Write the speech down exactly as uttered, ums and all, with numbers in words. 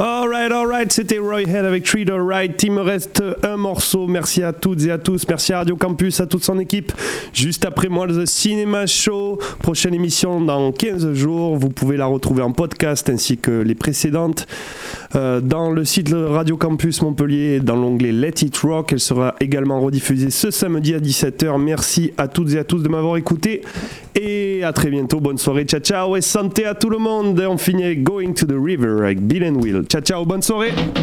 Alright, alright, c'était Roy Head avec Treat Alright. Il me reste un morceau. Merci à toutes et à tous. Merci à Radio Campus, à toute son équipe. Juste après moi, le Cinéma Show. Prochaine émission dans quinze jours. Vous pouvez la retrouver en podcast ainsi que les précédentes euh, dans le site de Radio Campus Montpellier, dans l'onglet Let It Rock. Elle sera également rediffusée ce samedi à dix-sept heures. Merci à toutes et à tous de m'avoir écouté. Et à très bientôt. Bonne soirée. Ciao, ciao. Et santé à tout le monde. On finit avec Going to the River avec Bill and Will. Ciao, ciao. Bonne soirée.